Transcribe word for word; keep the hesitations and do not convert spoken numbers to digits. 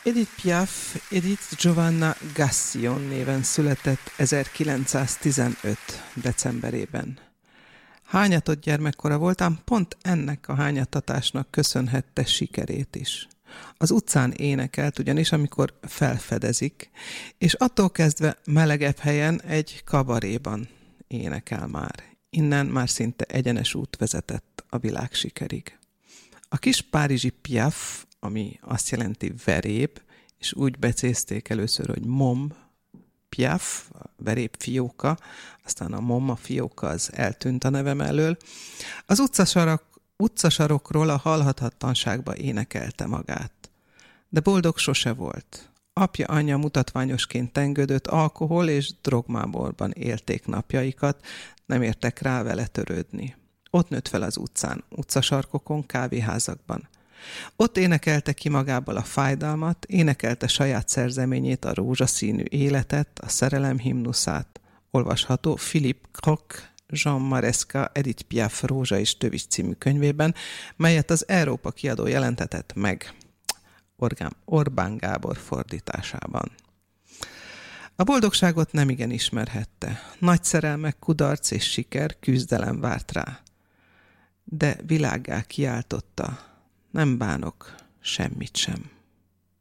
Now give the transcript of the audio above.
Edith Piaf, Edith Giovanna Gassion néven született ezerkilencszáztizenöt. decemberében. Hányatott gyermekkora voltám, pont ennek a hányatatásnak köszönhette sikerét is. Az utcán énekelt ugyanis, amikor felfedezik, és attól kezdve melegebb helyen egy kabaréban énekel már. Innen már szinte egyenes út vezetett a világ sikerig. A kis párizsi Piaf, ami azt jelenti veréb, és úgy becézték először, hogy mom, Piaf, a veréb fióka, aztán a mom, a fióka, az eltűnt a nevem elől. Az utcasarok, utcasarokról a halhatatlanságba énekelte magát. De boldog sose volt. Apja, anyja mutatványosként tengődött, alkohol és drogmáborban élték napjaikat, nem értek rá vele törődni. Ott nőtt fel az utcán, utcasarkokon, kávéházakban. Ott énekelte ki magából a fájdalmat, énekelte saját szerzeményét, a rózsaszínű életet, a szerelem himnuszát. Olvasható Philippe Croc, Jean Maresca, Edith Piaf Rózsa és Tövis című könyvében, melyet az Európa kiadó jelentetett meg Orgán, Orbán Gábor fordításában. A boldogságot nemigen ismerhette. Nagy szerelmek, kudarc és siker, küzdelem várt rá. De világgá kiáltotta, nem bánok semmit sem.